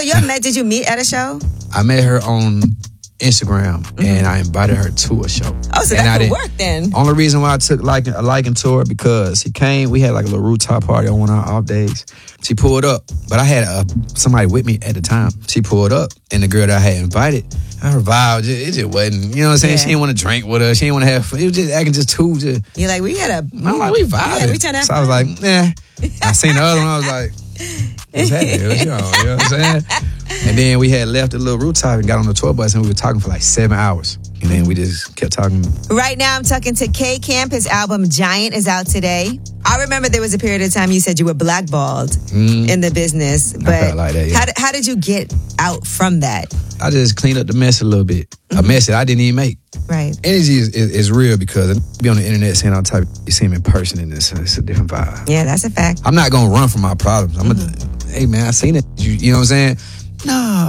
did you meet at a show? I met her on Instagram, and I invited her to a show. Oh, so that could work then. Only reason why I took a liking to her because she came. We had like a little rooftop party on one of our off days. She pulled up, but I had somebody with me at the time. She pulled up, and the girl that I had invited, her vibe, it just wasn't, you know what I'm saying? Yeah. She didn't want to drink with us. She didn't want to have fun. It was just acting just too. You're like, we I'm like, we vibing. Yeah, so I was like, nah. I seen the other one. I was like, what's happening? You know what I'm saying? And then we had left the little rooftop and got on the tour bus, and we were talking for like 7 hours. And then we just kept talking. Right now, I'm talking to K Camp. His album Giant is out today. I remember there was a period of time you said you were blackballed in the business. But I felt like that, yeah. How did you get out from that? I just cleaned up the mess a little bit. A mess that I didn't even make. Right. Energy is real because I be on the internet saying all type of, you see him in person and it's a different vibe. Yeah, that's a fact. I'm not going to run from my problems. Hey, man, I seen it. You know what I'm saying? No.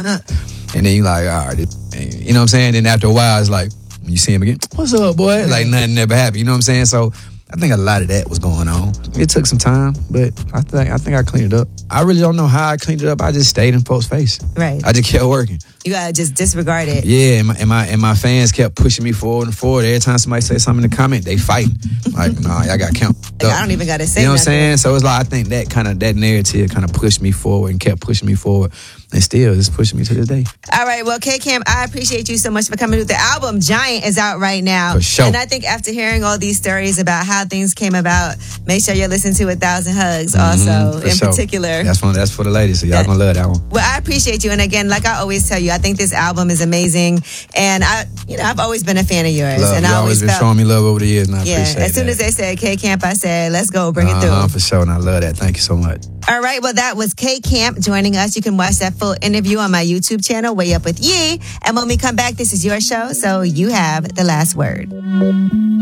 And then you like, all right, you know what I'm saying? Then after a while, it's like, when you see him again, what's up, boy? Like nothing ever happened. You know what I'm saying? So I think a lot of that was going on. It took some time, but I think I cleaned it up. I really don't know how I cleaned it up. I just stayed in folks' face. Right. I just kept working. You gotta just disregard it. Yeah, and my fans kept pushing me forward and forward. Every time somebody say something in the comment, they fighting. Like, nah, y'all got count. Like, I don't even gotta say. You know what I'm nothing. saying? So it's like I think that narrative kind of pushed me forward and kept pushing me forward, and still is pushing me to this day. All right, well, K Camp, I appreciate you so much for coming with the album. Giant is out right now. For sure. And I think after hearing all these stories about how things came about, make sure you're listening to 1,000 Hugs also, in particular. That's for the ladies, so y'all gonna love that one. Well, I appreciate you. And again, like I always tell you, I think this album is amazing. And I've always been a fan of yours. And You've always been showing me love over the years, and I appreciate it. As soon as they said K Camp, I said, let's go, bring it through. For sure, and I love that. Thank you so much. All right, well, that was K Camp joining us. You can watch that full interview on my YouTube channel, Way Up With Yee. And when we come back, this is your show, so you have the last word.